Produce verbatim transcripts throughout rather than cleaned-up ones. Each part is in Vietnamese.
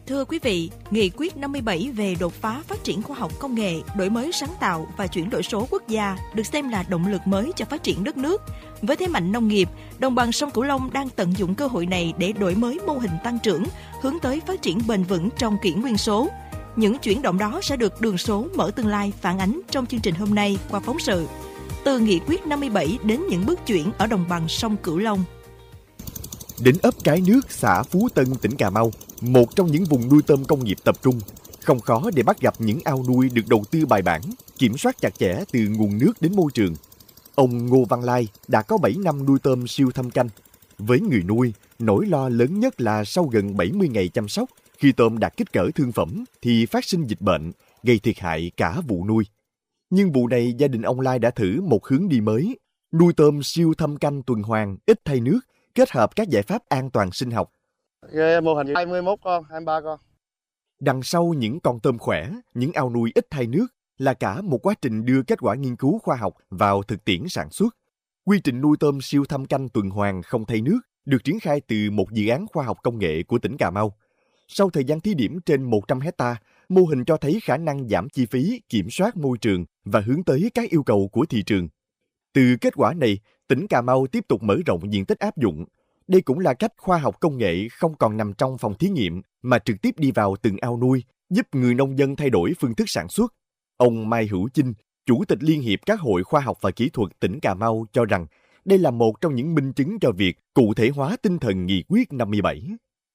Thưa quý vị, Nghị quyết năm mươi bảy về đột phá phát triển khoa học công nghệ, đổi mới sáng tạo và chuyển đổi số quốc gia được xem là động lực mới cho phát triển đất nước. Với thế mạnh nông nghiệp, đồng bằng sông Cửu Long đang tận dụng cơ hội này để đổi mới mô hình tăng trưởng, hướng tới phát triển bền vững trong kỷ nguyên số. Những chuyển động đó sẽ được Đường Số Mở Tương Lai phản ánh trong chương trình hôm nay qua phóng sự. Từ Nghị quyết năm mươi bảy đến những bước chuyển ở đồng bằng sông Cửu Long. Đến ấp Cái Nước, xã Phú Tân, tỉnh Cà Mau, một trong những vùng nuôi tôm công nghiệp tập trung, không khó để bắt gặp những ao nuôi được đầu tư bài bản, kiểm soát chặt chẽ từ nguồn nước đến môi trường. Ông Ngô Văn Lai đã có bảy năm nuôi tôm siêu thâm canh. Với người nuôi, nỗi lo lớn nhất là sau gần bảy mươi ngày chăm sóc, khi tôm đạt kích cỡ thương phẩm thì phát sinh dịch bệnh, gây thiệt hại cả vụ nuôi. Nhưng vụ này gia đình ông Lai đã thử một hướng đi mới, nuôi tôm siêu thâm canh tuần hoàn, ít thay nước, kết hợp các giải pháp an toàn sinh học. Mô hình hai mươi mốt con, hai mươi ba con. Đằng sau những con tôm khỏe, những ao nuôi ít thay nước là cả một quá trình đưa kết quả nghiên cứu khoa học vào thực tiễn sản xuất. Quy trình nuôi tôm siêu thâm canh tuần hoàn không thay nước được triển khai từ một dự án khoa học công nghệ của tỉnh Cà Mau. Sau thời gian thí điểm trên một trăm héc ta, mô hình cho thấy khả năng giảm chi phí, kiểm soát môi trường và hướng tới các yêu cầu của thị trường. Từ kết quả này, tỉnh Cà Mau tiếp tục mở rộng diện tích áp dụng. Đây cũng là cách khoa học công nghệ không còn nằm trong phòng thí nghiệm mà trực tiếp đi vào từng ao nuôi, giúp người nông dân thay đổi phương thức sản xuất. Ông Mai Hữu Chinh, Chủ tịch Liên hiệp các hội khoa học và kỹ thuật tỉnh Cà Mau cho rằng đây là một trong những minh chứng cho việc cụ thể hóa tinh thần Nghị quyết năm mươi bảy.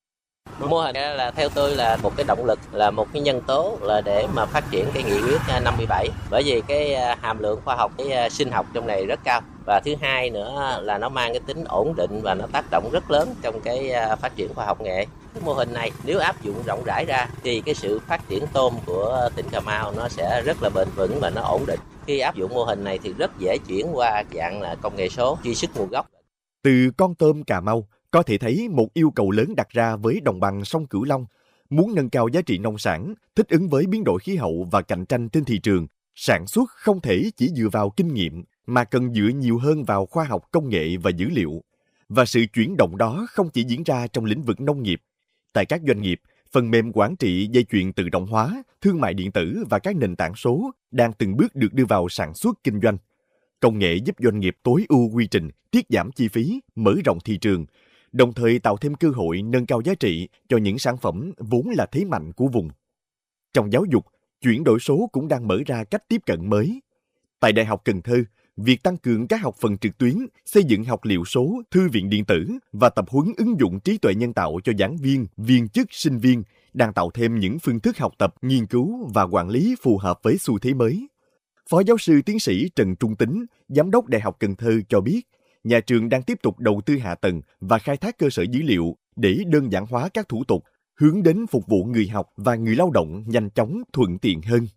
Mô hình là theo tôi là một cái động lực, là một cái nhân tố là để mà phát triển cái nghị quyết năm mươi bảy, bởi vì cái hàm lượng khoa học, cái sinh học trong này rất cao, và thứ hai nữa là nó mang cái tính ổn định và nó tác động rất lớn trong cái phát triển khoa học nghệ. Cái mô hình này nếu áp dụng rộng rãi ra thì cái sự phát triển tôm của tỉnh Cà Mau nó sẽ rất là bền vững và nó ổn định. Khi áp dụng mô hình này thì rất dễ chuyển qua dạng là công nghệ số, truy xuất nguồn gốc. Từ con tôm Cà Mau có thể thấy một yêu cầu lớn đặt ra với đồng bằng sông Cửu Long. Muốn nâng cao giá trị nông sản, thích ứng với biến đổi khí hậu và cạnh tranh trên thị trường, sản xuất không thể chỉ dựa vào kinh nghiệm, mà cần dựa nhiều hơn vào khoa học công nghệ và dữ liệu. Và sự chuyển động đó không chỉ diễn ra trong lĩnh vực nông nghiệp. Tại các doanh nghiệp, phần mềm quản trị dây chuyền tự động hóa, thương mại điện tử và các nền tảng số đang từng bước được đưa vào sản xuất kinh doanh. Công nghệ giúp doanh nghiệp tối ưu quy trình, tiết giảm chi phí, mở rộng thị trường, đồng thời tạo thêm cơ hội nâng cao giá trị cho những sản phẩm vốn là thế mạnh của vùng. Trong giáo dục, chuyển đổi số cũng đang mở ra cách tiếp cận mới. Tại Đại học Cần Thơ, việc tăng cường các học phần trực tuyến, xây dựng học liệu số, thư viện điện tử và tập huấn ứng dụng trí tuệ nhân tạo cho giảng viên, viên chức, sinh viên đang tạo thêm những phương thức học tập, nghiên cứu và quản lý phù hợp với xu thế mới. Phó giáo sư tiến sĩ Trần Trung Tính, Giám đốc Đại học Cần Thơ cho biết, nhà trường đang tiếp tục đầu tư hạ tầng và khai thác cơ sở dữ liệu để đơn giản hóa các thủ tục, hướng đến phục vụ người học và người lao động nhanh chóng, thuận tiện hơn.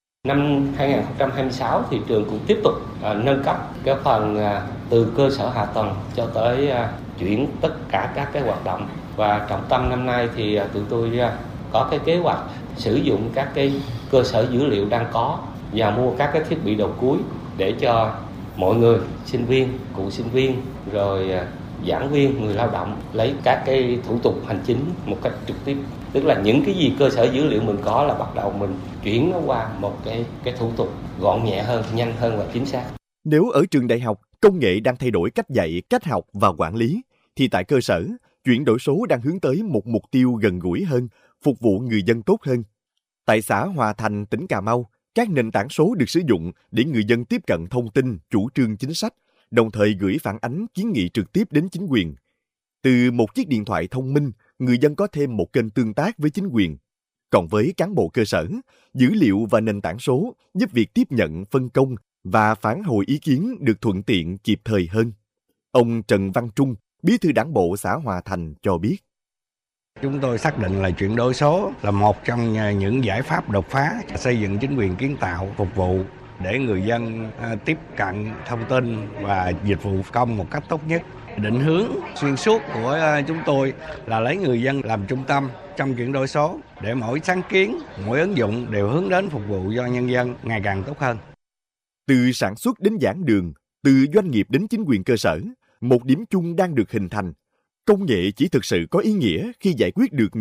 Năm hai không hai sáu thì trường cũng tiếp tục uh, nâng cấp cái phần uh, từ cơ sở hạ tầng cho tới uh, chuyển tất cả các cái hoạt động, và trọng tâm năm nay thì uh, tụi tôi uh, có cái kế hoạch sử dụng các cái cơ sở dữ liệu đang có và mua các cái thiết bị đầu cuối để cho mọi người, sinh viên, cựu sinh viên, rồi uh, giảng viên, người lao động lấy các cái thủ tục hành chính một cách trực tiếp. Tức là những cái gì cơ sở dữ liệu mình có là bắt đầu mình chuyển nó qua một cái, cái thủ tục gọn nhẹ hơn, nhanh hơn và chính xác. Nếu ở trường đại học, công nghệ đang thay đổi cách dạy, cách học và quản lý, thì tại cơ sở, chuyển đổi số đang hướng tới một mục tiêu gần gũi hơn, phục vụ người dân tốt hơn. Tại xã Hòa Thành, tỉnh Cà Mau, các nền tảng số được sử dụng để người dân tiếp cận thông tin, chủ trương chính sách, đồng thời gửi phản ánh kiến nghị trực tiếp đến chính quyền. Từ một chiếc điện thoại thông minh, người dân có thêm một kênh tương tác với chính quyền. Còn với cán bộ cơ sở, dữ liệu và nền tảng số giúp việc tiếp nhận, phân công và phản hồi ý kiến được thuận tiện, kịp thời hơn. Ông Trần Văn Trung, Bí thư Đảng bộ xã Hòa Thành cho biết. Chúng tôi xác định là chuyển đổi số là một trong những giải pháp đột phá xây dựng chính quyền kiến tạo phục vụ để người dân tiếp cận thông tin và dịch vụ công một cách tốt nhất. Định hướng xuyên suốt của chúng tôi là lấy người dân làm trung tâm trong chuyển đổi số để mỗi sáng kiến, mỗi ứng dụng đều hướng đến phục vụ cho nhân dân ngày càng tốt hơn. Từ sản xuất đến giảng đường, từ doanh nghiệp đến chính quyền cơ sở, một điểm chung đang được hình thành. Công nghệ chỉ thực sự có ý nghĩa khi giải quyết được